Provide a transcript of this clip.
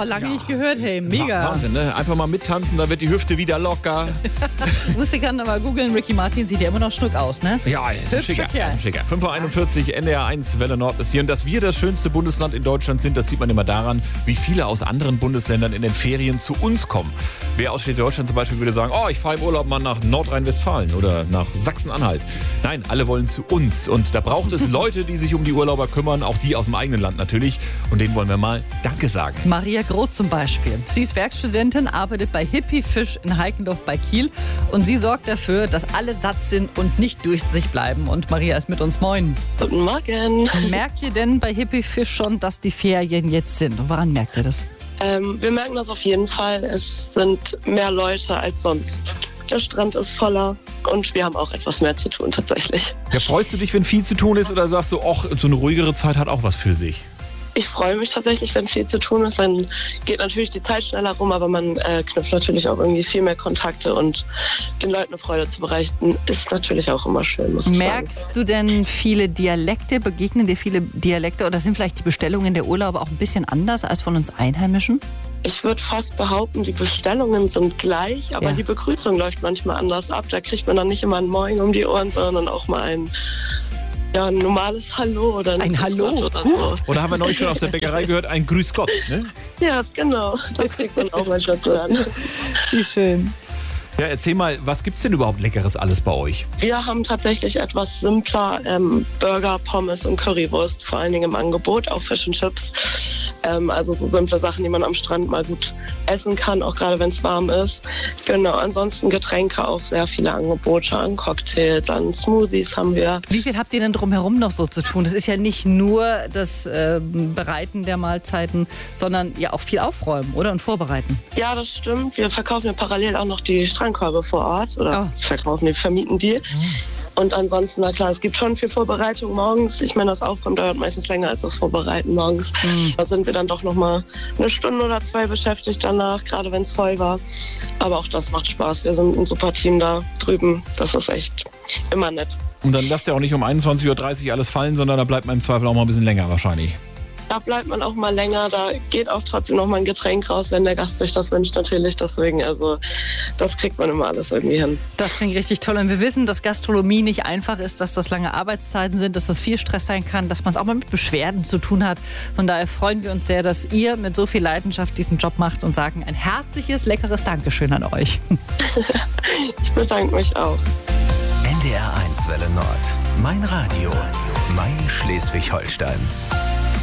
lange nicht gehört, hey, mega. Wahnsinn, ne? Einfach mal mittanzen, da wird die Hüfte wieder locker. Musikern aber googeln, Ricky Martin sieht ja immer noch schnuck aus, ne? Ja, ist ein Hübscher schicker. Kerl. Ein schicker. 5.41 Uhr, NDR 1, Welle Nord ist hier. Und dass wir das schönste Bundesland in Deutschland sind, das sieht man immer daran, wie viele aus anderen Bundesländern in den Ferien zu uns kommen. Wer aus Schleswig-Holstein zum Beispiel würde sagen, oh, ich fahre im Urlaub mal nach Nordrhein-Westfalen oder nach Sachsen-Anhalt. Nein, alle wollen zu uns. Und da braucht es Leute, die sich um die Urlauber kümmern, auch die aus dem eigenen Land natürlich. Und denen wollen wir mal Danke sagen. Maria Groth zum Beispiel. Sie ist Werkstudentin, arbeitet bei Hippie Fisch in Heikendorf bei Kiel und sie sorgt dafür, dass alle satt sind und nicht durch sich bleiben. Und Maria ist mit uns. Moin. Guten Morgen. Merkt ihr denn bei Hippie Fisch schon, dass die Ferien jetzt sind? Und woran merkt ihr das? Wir merken das auf jeden Fall. Es sind mehr Leute als sonst. Der Strand ist voller und wir haben auch etwas mehr zu tun tatsächlich. Ja, freust du dich, wenn viel zu tun ist, oder sagst du, ach, so eine ruhigere Zeit hat auch was für sich? Ich freue mich tatsächlich, wenn viel zu tun ist. Dann geht natürlich die Zeit schneller rum, aber man knüpft natürlich auch irgendwie viel mehr Kontakte und den Leuten eine Freude zu bereiten, ist natürlich auch immer schön, muss ich sagen. Merkst du denn viele Dialekte? Begegnen dir viele Dialekte oder sind vielleicht die Bestellungen der Urlauber auch ein bisschen anders als von uns Einheimischen? Ich würde fast behaupten, die Bestellungen sind gleich, aber Ja. die Begrüßung läuft manchmal anders ab. Da kriegt man dann nicht immer ein Moin um die Ohren, sondern auch mal ein normales Hallo oder Ein Hallo? Grüß Gott oder so. Oder haben wir neulich schon aus der Bäckerei gehört, ein Grüß Gott, ne? Ja, genau. Das kriegt man auch manchmal zu hören. Wie schön. Ja, erzähl mal, was gibt's denn überhaupt Leckeres alles bei euch? Wir haben tatsächlich etwas simpler Burger, Pommes und Currywurst, vor allen Dingen im Angebot, auch Fish and Chips. Also so simple Sachen, die man am Strand mal gut essen kann, auch gerade wenn es warm ist. Genau, ansonsten Getränke auch sehr viele Angebote an Cocktails, an Smoothies haben wir. Wie viel habt ihr denn drumherum noch so zu tun? Das ist ja nicht nur das Bereiten der Mahlzeiten, sondern ja auch viel aufräumen, oder? Und vorbereiten. Ja, das stimmt. Wir verkaufen ja parallel auch noch die Strandkörbe vor Ort oder vermieten die. Und ansonsten, na klar, es gibt schon viel Vorbereitung morgens. Ich meine, das Aufräumen dauert meistens länger als das Vorbereiten morgens. Da sind wir dann doch noch mal eine Stunde oder zwei beschäftigt danach, gerade wenn es voll war. Aber auch das macht Spaß. Wir sind ein super Team da drüben. Das ist echt immer nett. Und dann lasst ihr auch nicht um 21.30 Uhr alles fallen, sondern da bleibt man im Zweifel auch mal ein bisschen länger wahrscheinlich. Da bleibt man auch mal länger, da geht auch trotzdem noch mal ein Getränk raus, wenn der Gast sich das wünscht natürlich. Deswegen, also das kriegt man immer alles irgendwie hin. Das klingt richtig toll. Und wir wissen, dass Gastronomie nicht einfach ist, dass das lange Arbeitszeiten sind, dass das viel Stress sein kann, dass man es auch mal mit Beschwerden zu tun hat. Von daher freuen wir uns sehr, dass ihr mit so viel Leidenschaft diesen Job macht und sagen ein herzliches, leckeres Dankeschön an euch. Ich bedanke mich auch. NDR 1 Welle Nord. Mein Radio. Mein Schleswig-Holstein.